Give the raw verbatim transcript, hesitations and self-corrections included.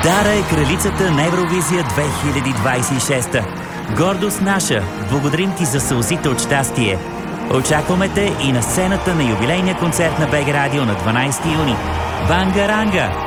Дара е кралицата на Евровизия две хиляди двадесет и шеста. Гордост наша, благодарим ти за сълзите от щастие. Очакваме те и на сцената на юбилейния концерт на БГ Радио на дванадесети юни. Банга Ранга!